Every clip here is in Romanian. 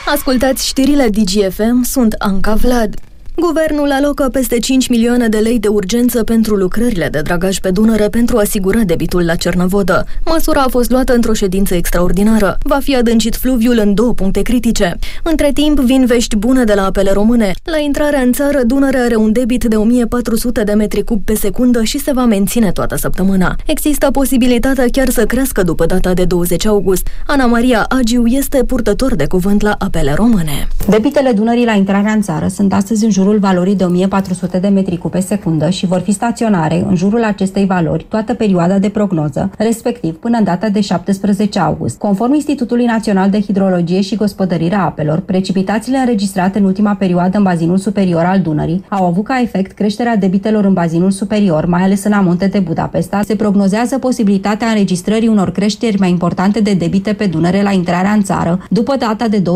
Ascultați știrile DGFM, sunt Anca Vlad. Guvernul alocă peste 5 milioane de lei de urgență pentru lucrările de dragaj pe Dunăre pentru a asigura debitul la Cernavodă. Măsura a fost luată într-o ședință extraordinară. Va fi adâncit fluviul în 2 puncte critice. Între timp, vin vești bune de la Apele Române. La intrarea în țară, Dunăre are un debit de 1400 de metri cub pe secundă și se va menține toată săptămâna. Există posibilitatea chiar să crească după data de 20 august. Ana Maria Agiu este purtător de cuvânt la Apele Române. Debitele Dunării la intrarea în țară sunt astăzi în jurul valorii de 1400 de metri cub pe secundă și vor fi staționare în jurul acestei valori toată perioada de prognoză, respectiv până în data de 17 august. Conform Institutului Național de Hidrologie și Gospodărirea Apelor, precipitațiile înregistrate în ultima perioadă în bazinul superior al Dunării au avut ca efect creșterea debitelor în bazinul superior, mai ales în amonte de Budapesta. Se prognozează posibilitatea înregistrării unor creșteri mai importante de debite pe Dunăre la intrarea în țară, după data de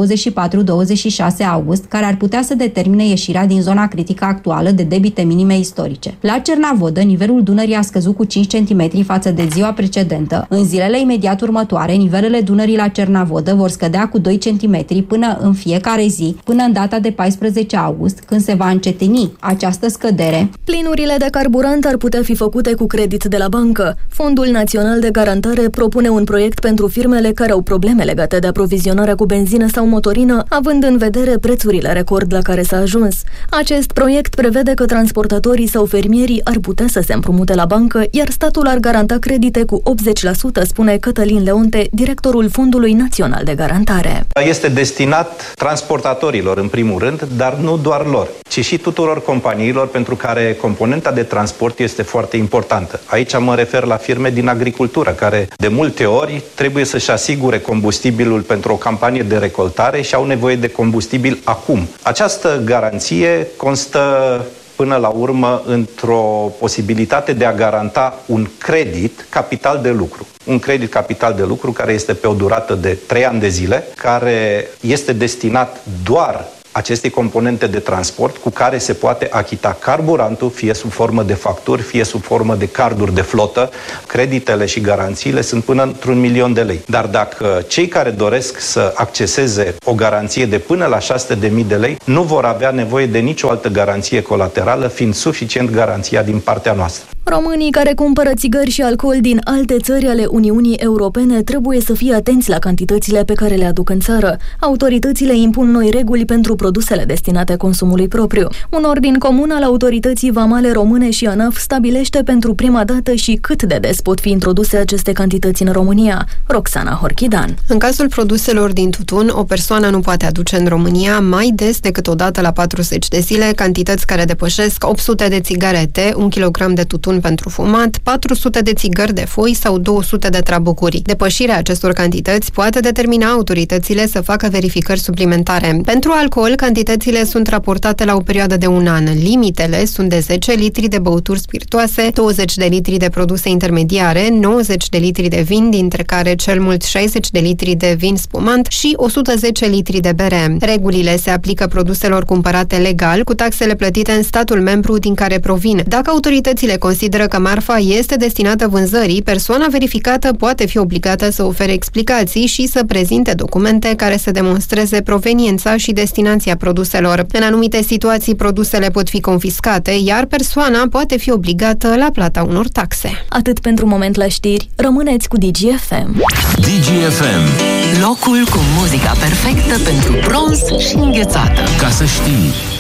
24-26 august, care ar putea să determine ieșirea din zona critică actuală de debite minime istorice. La Cernavodă, nivelul Dunării a scăzut cu 5 cm față de ziua precedentă. În zilele imediat următoare, nivelele Dunării la Cernavodă vor scădea cu 2 cm până în fiecare zi, până în data de 14 august, când se va încetini această scădere. Plinurile de carburant ar putea fi făcute cu credit de la bancă. Fondul Național de Garantare propune un proiect pentru firmele care au probleme legate de aprovizionarea cu benzină sau motorină, având în vedere prețurile record la care s-a ajuns. Acest proiect prevede că transportatorii sau fermierii ar putea să se împrumute la bancă, iar statul ar garanta credite cu 80%, spune Cătălin Leonte, directorul Fondului Național de Garantare. Este destinat transportatorilor în primul rând, dar nu doar lor, ci și tuturor companiilor pentru care componenta de transport este foarte importantă. Aici mă refer la firme din agricultură, care de multe ori trebuie să-și asigure combustibilul pentru o campanie de recoltare și au nevoie de combustibil acum. Această garanție constă până la urmă într-o posibilitate de a garanta un credit capital de lucru. Un credit capital de lucru care este pe o durată de 3 ani de zile, care este destinat doar acestei componente de transport cu care se poate achita carburantul, fie sub formă de facturi, fie sub formă de carduri de flotă. Creditele și garanțiile sunt până într-1 milion de lei. Dar dacă cei care doresc să acceseze o garanție de până la 600.000 de lei, nu vor avea nevoie de nicio altă garanție colaterală, fiind suficient garanția din partea noastră. Românii care cumpără țigări și alcool din alte țări ale Uniunii Europene trebuie să fie atenți la cantitățile pe care le aduc în țară. Autoritățile impun noi reguli pentru produsele destinate consumului propriu. Un ordin comun al autorității vamale române și ANAF stabilește pentru prima dată și cât de des pot fi introduse aceste cantități în România. Roxana Horchidan. În cazul produselor din tutun, o persoană nu poate aduce în România mai des decât o dată la 40 de zile cantități care depășesc 800 de țigarete, 1 kg de tutun pentru fumat, 400 de țigări de foi sau 200 de trabucuri. Depășirea acestor cantități poate determina autoritățile să facă verificări suplimentare. Pentru alcool, cantitățile sunt raportate la o perioadă de 1 an. Limitele sunt de 10 litri de băuturi spiritoase, 20 de litri de produse intermediare, 90 de litri de vin, dintre care cel mult 60 de litri de vin spumant și 110 litri de bere. Regulile se aplică produselor cumpărate legal, cu taxele plătite în statul membru din care provin. Dacă autoritățile consideră că marfa este destinată vânzării, persoana verificată poate fi obligată să ofere explicații și să prezinte documente care să demonstreze proveniența și destinația produselor. În anumite situații, produsele pot fi confiscate, iar persoana poate fi obligată la plata unor taxe. Atât pentru moment la știri. Rămâneți cu DGFM. DGFM. Locul cu muzica perfectă pentru bronz și înghețată. Ca să știi.